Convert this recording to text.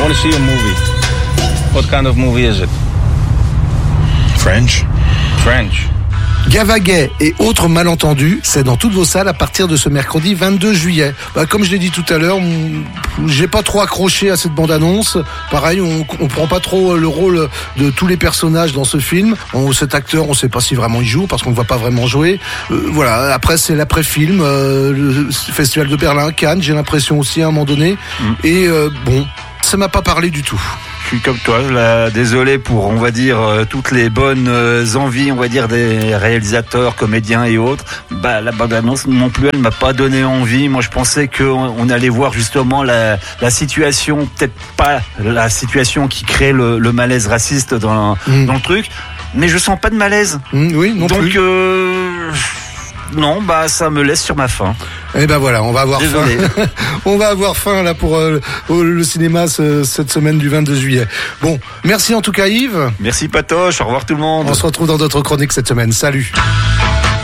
want to see a movie. What kind of movie is it? French. Gavaguet et autres malentendus, c'est dans toutes vos salles à partir de ce mercredi 22 juillet. Comme je l'ai dit tout à l'heure, j'ai pas trop accroché à cette bande-annonce. Pareil, on prend pas trop le rôle de tous les personnages dans ce film. Cet acteur, on sait pas si vraiment il joue parce qu'on ne voit pas vraiment jouer. Voilà. Après, c'est l'après-film, le Festival de Berlin, Cannes, j'ai l'impression aussi à un moment donné. Et bon, ça m'a pas parlé du tout. Je suis comme toi, là, désolé pour, on va dire, toutes les bonnes envies, on va dire, des réalisateurs, comédiens et autres. La bande-annonce non plus, elle m'a pas donné envie. Moi, je pensais qu'on allait voir justement la situation, peut-être pas la situation qui crée le malaise raciste dans le truc, mais je sens pas de malaise. Oui, non plus. Donc, non, ça me laisse sur ma faim. Et voilà, on va avoir Désolé. faim. On va avoir faim là pour le cinéma cette semaine du 22 juillet. Bon, merci en tout cas Yves. Merci Patoche, au revoir tout le monde. On se retrouve dans d'autres chroniques cette semaine. Salut.